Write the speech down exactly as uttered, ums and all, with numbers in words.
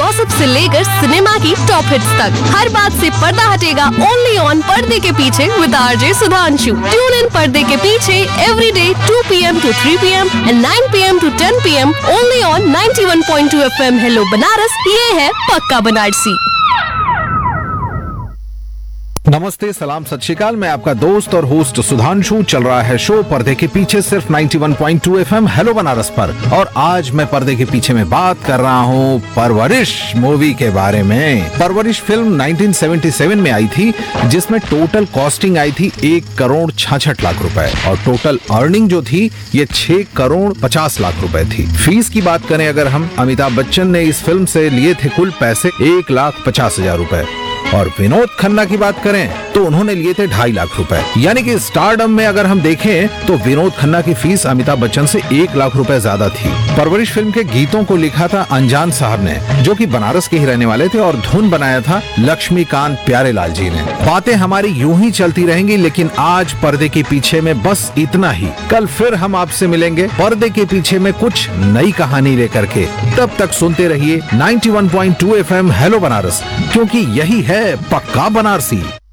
Gossip से लेकर cinema की टॉप हिट्स तक, हर बात से पर्दा हटेगा ओनली ऑन पर्दे के पीछे with RJ Sudhanshu. Tune in पर्दे के पीछे every day to P M to three P M and nine P M to ten P am only on ninety one point two F M. Hello Banaras, ये है पक्का बनारसी। नमस्ते, सलाम, सत श्री अकाल। मैं आपका दोस्त और होस्ट सुधांशु। चल रहा है शो पर्दे के पीछे सिर्फ ninety one point two F M hello Banaras पर। और आज मैं पर्दे के पीछे में बात कर रहा हूँ परवरिश मूवी के बारे में। परवरिश फिल्म नाइंटीन सेवेंटी सेवन में आई थी, जिसमें टोटल कॉस्टिंग आई थी एक करोड़ छाछठ लाख रुपए और टोटल अर्निंग जो थी ये छह करोड़ पचास लाख रुपए थी। फीस की बात करें अगर हम, अमिताभ बच्चन ने इस फिल्म से लिए थे कुल पैसे एक लाख पचास हजार रुपए और विनोद खन्ना की बात करें तो उन्होंने लिए थे ढाई लाख रुपए। यानी कि स्टारडम में अगर हम देखें तो विनोद खन्ना की फीस अमिताभ बच्चन से एक लाख रुपए ज्यादा थी। परवरिश फिल्म के गीतों को लिखा था अनजान साहब ने, जो कि बनारस के ही रहने वाले थे, और धुन बनाया था लक्ष्मीकांत प्यारेलाल जी ने। बातें हमारी यूं ही चलती रहेंगी, लेकिन आज पर्दे के पीछे में बस इतना ही। कल फिर हम आपसे मिलेंगे पर्दे के पीछे में कुछ नई कहानी लेकर के। तब तक सुनते रहिए ninety one point two F M hello Banaras, क्योंकि यही है पक्का बनारसी।